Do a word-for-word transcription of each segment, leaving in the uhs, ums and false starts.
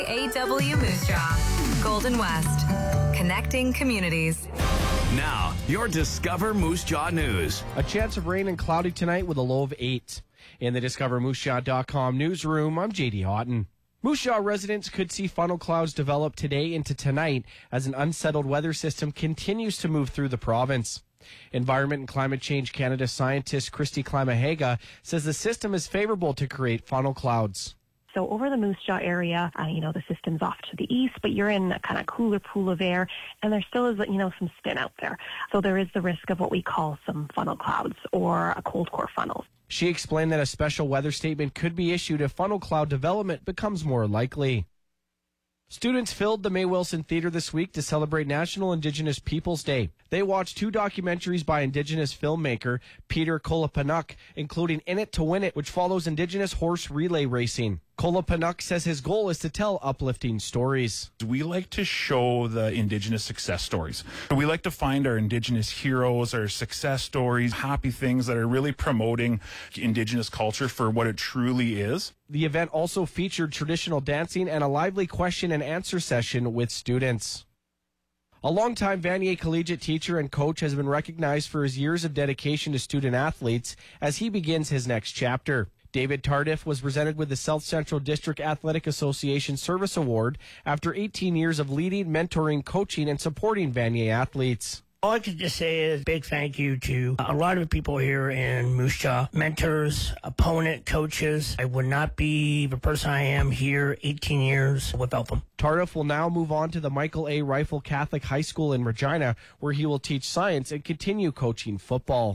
A W Moose Jaw, Golden West, connecting communities. Now, your Discover Moose Jaw news. A chance of rain and cloudy tonight with a low of eight. In the Discover Moose Jaw dot com newsroom, I'm J D Houghton. Moose Jaw residents could see funnel clouds develop today into tonight as an unsettled weather system continues to move through the province. Environment and Climate Change Canada scientist Christy Climahaga says the system is favorable to create funnel clouds. So over the Moose Jaw area, uh, you know, the system's off to the east, but you're in a kind of cooler pool of air, and there still is, you know, some spin out there. So there is the risk of what we call some funnel clouds or a cold core funnel. She explained that a special weather statement could be issued if funnel cloud development becomes more likely. Students filled the May Wilson Theatre this week to celebrate National Indigenous Peoples Day. They watched two documentaries by Indigenous filmmaker Peter Kolapanuk, including In It to Win It, which follows Indigenous horse relay racing. Kolapanuk says his goal is to tell uplifting stories. We like to show the Indigenous success stories. We like to find our Indigenous heroes, our success stories, happy things that are really promoting Indigenous culture for what it truly is. The event also featured traditional dancing and a lively question and answer session with students. A longtime Vanier collegiate teacher and coach has been recognized for his years of dedication to student athletes as he begins his next chapter. David Tardif was presented with the South Central District Athletic Association Service Award after eighteen years of leading, mentoring, coaching, and supporting Vanier athletes. All I can just say is big thank you to a lot of people here in Moose Jaw, mentors, opponent, coaches. I would not be the person I am here eighteen years without them. Tardif will now move on to the Michael A. Rifle Catholic High School in Regina, where he will teach science and continue coaching football.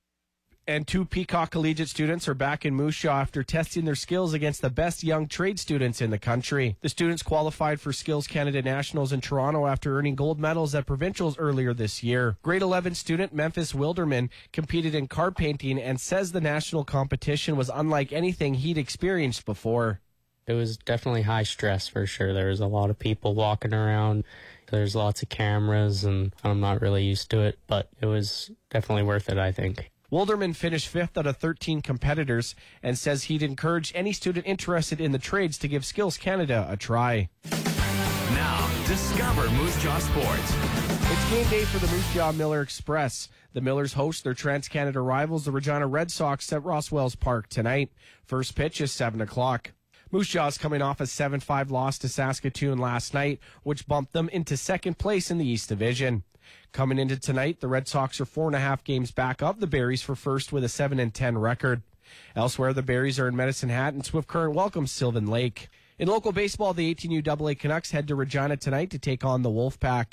And two Peacock Collegiate students are back in Moose Jaw after testing their skills against the best young trade students in the country. The students qualified for Skills Canada Nationals in Toronto after earning gold medals at provincials earlier this year. Grade eleven student Memphis Wilderman competed in car painting and says the national competition was unlike anything he'd experienced before. It was definitely high stress for sure. There was a lot of people walking around. There's lots of cameras, and I'm not really used to it, but it was definitely worth it, I think. Wilderman finished fifth out of thirteen competitors and says he'd encourage any student interested in the trades to give Skills Canada a try. Now, discover Moose Jaw Sports. It's game day for the Moose Jaw Miller Express. The Millers host their Trans-Canada rivals, the Regina Red Sox, at Ross Wells Park tonight. First pitch is seven o'clock. Moose Jaw's coming off a seven five loss to Saskatoon last night, which bumped them into second place in the East Division. Coming into tonight, the Red Sox are four and a half games back of the Berries for first with a seven and ten record. Elsewhere, the Berries are in Medicine Hat, and Swift Current welcomes Sylvan Lake. In local baseball, the eighteen U double A Canucks head to Regina tonight to take on the Wolfpack.